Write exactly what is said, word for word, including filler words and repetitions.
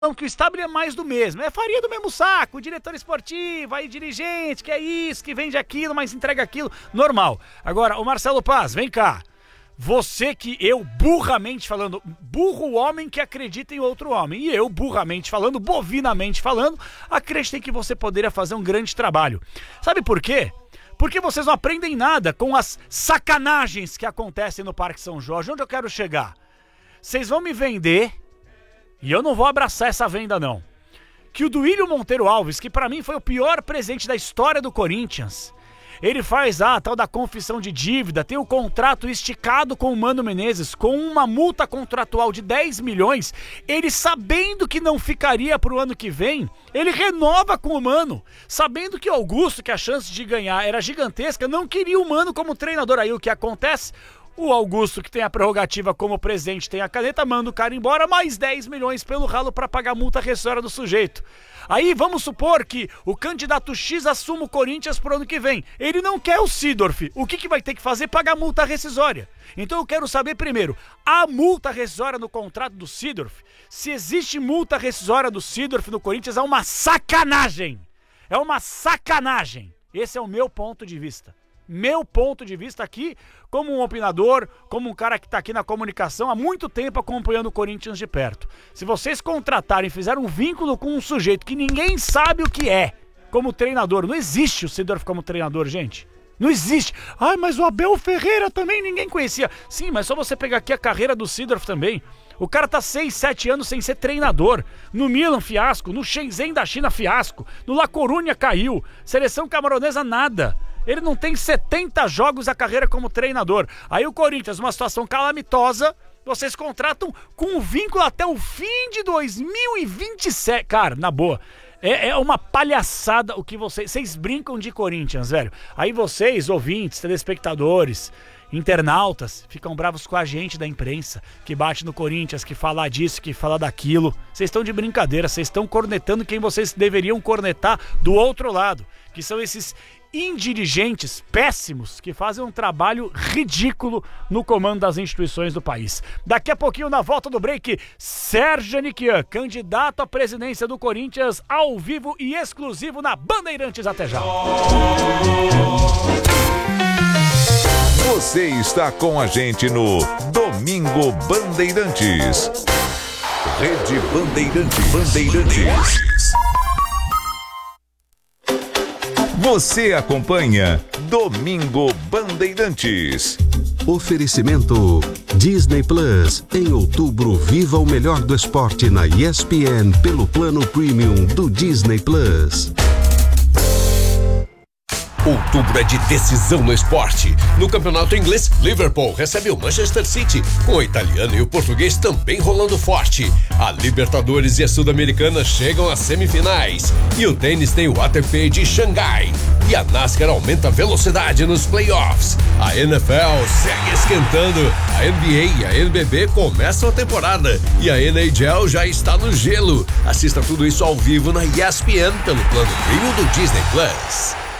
que o Stabile é mais do mesmo, é farinha do mesmo saco, diretor esportivo, aí dirigente, que é isso, que vende aquilo, mas entrega aquilo, normal. Agora, o Marcelo Paz, vem cá, você que eu, burramente falando, burro o homem que acredita em outro homem, e eu, burramente falando, bovinamente falando, acreditei que você poderia fazer um grande trabalho. Sabe por quê? Porque vocês não aprendem nada com as sacanagens que acontecem no Parque São Jorge. Onde eu quero chegar? Vocês vão me vender... E eu não vou abraçar essa venda, não. Que o Duílio Monteiro Alves, que pra mim foi o pior presente da história do Corinthians, ele faz a tal da confissão de dívida, tem o contrato esticado com o Mano Menezes, com uma multa contratual de dez milhões, ele sabendo que não ficaria pro ano que vem, ele renova com o Mano, sabendo que o Augusto, que a chance de ganhar era gigantesca, não queria o Mano como treinador. Aí o que acontece? O Augusto, que tem a prerrogativa como presidente, tem a caneta, manda o cara embora, mais dez milhões pelo ralo para pagar a multa rescisória do sujeito. Aí vamos supor que o candidato X assuma o Corinthians pro ano que vem. Ele não quer o Seedorf. O que, que vai ter que fazer? Pagar a multa rescisória. Então eu quero saber primeiro, a multa rescisória no contrato do Seedorf? Se existe multa rescisória do Seedorf no Corinthians, é uma sacanagem. É uma sacanagem. Esse é o meu ponto de vista. Meu ponto de vista aqui, como um opinador, como um cara que está aqui na comunicação há muito tempo acompanhando o Corinthians de perto. Se vocês contratarem, fizeram um vínculo com um sujeito que ninguém sabe o que é, como treinador, não existe o Seedorf como treinador, gente. Não existe. Ai, mas o Abel Ferreira também ninguém conhecia. Sim, mas só você pegar aqui a carreira do Seedorf também. O cara tá seis, sete anos sem ser treinador. No Milan, fiasco. No Shenzhen da China, fiasco. No La Coruña, caiu. Seleção camaronesa, nada. Ele não tem setenta jogos a carreira como treinador. Aí o Corinthians, uma situação calamitosa, vocês contratam com um vínculo até o fim de dois mil e vinte e sete. Cara, na boa, é, é uma palhaçada o que vocês... Vocês brincam de Corinthians, velho. Aí vocês, ouvintes, telespectadores, internautas, ficam bravos com a gente da imprensa, que bate no Corinthians, que fala disso, que fala daquilo. Vocês estão de brincadeira, vocês estão cornetando quem vocês deveriam cornetar do outro lado, que são esses indirigentes péssimos que fazem um trabalho ridículo no comando das instituições do país. Daqui a pouquinho, na volta do break, Sérgio Aniquian, candidato à presidência do Corinthians, ao vivo e exclusivo na Bandeirantes. Até já. Você está com a gente no Domingo Bandeirantes. Rede Bandeirantes. Bandeirantes. Você acompanha Domingo Bandeirantes. Oferecimento Disney Plus. Em outubro, viva o melhor do esporte na E S P N pelo plano premium do Disney Plus. Outubro é de decisão no esporte. No campeonato inglês, Liverpool recebe o Manchester City, com o italiano e o português também rolando forte. A Libertadores e a Sul-Americana chegam às semifinais. E o tênis tem o A T P de Xangai. E a NASCAR aumenta a velocidade nos playoffs. A N F L segue esquentando. A N B A e a N B B começam a temporada. E a N H L já está no gelo. Assista tudo isso ao vivo na E S P N pelo plano premium do Disney Plus.